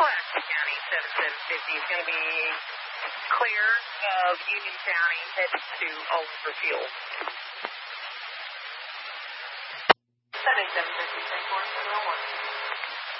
Pulaski County says that he's going to be clear of Union County, headed to Oliver Field.